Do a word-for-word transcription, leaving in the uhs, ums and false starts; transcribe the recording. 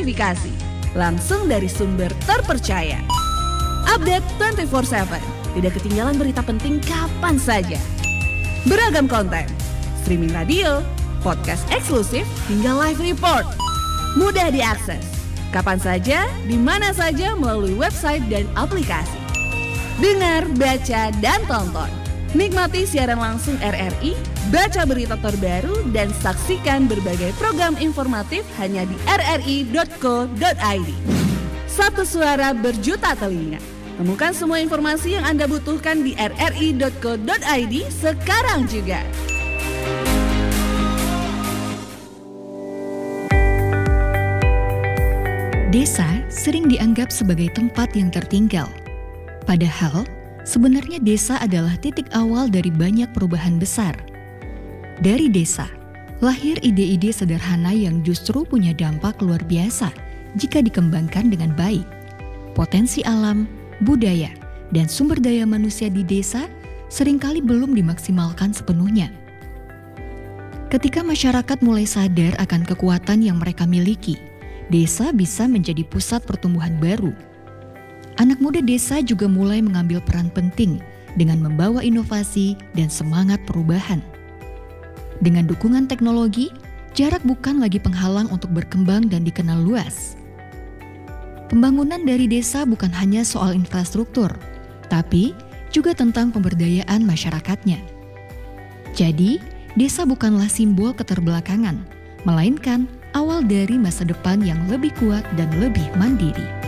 terverifikasi, langsung dari sumber terpercaya. Update dua puluh empat tujuh, tidak ketinggalan berita penting kapan saja. Beragam konten, streaming radio, podcast eksklusif, hingga live report. Mudah diakses, kapan saja, di mana saja melalui website dan aplikasi. Dengar, baca, dan tonton. Nikmati siaran langsung R R I, baca berita terbaru, dan saksikan berbagai program informatif hanya di r r i dot co dot i d. Satu suara berjuta telinga. Temukan semua informasi yang Anda butuhkan di r r i dot co dot i d sekarang juga. Desa sering dianggap sebagai tempat yang tertinggal. Padahal, sebenarnya desa adalah titik awal dari banyak perubahan besar. Dari desa, lahir ide-ide sederhana yang justru punya dampak luar biasa jika dikembangkan dengan baik. Potensi alam, budaya, dan sumber daya manusia di desa seringkali belum dimaksimalkan sepenuhnya. Ketika masyarakat mulai sadar akan kekuatan yang mereka miliki, desa bisa menjadi pusat pertumbuhan baru. Anak muda desa juga mulai mengambil peran penting dengan membawa inovasi dan semangat perubahan. Dengan dukungan teknologi, jarak bukan lagi penghalang untuk berkembang dan dikenal luas. Pembangunan dari desa bukan hanya soal infrastruktur, tapi juga tentang pemberdayaan masyarakatnya. Jadi, desa bukanlah simbol keterbelakangan, melainkan awal dari masa depan yang lebih kuat dan lebih mandiri.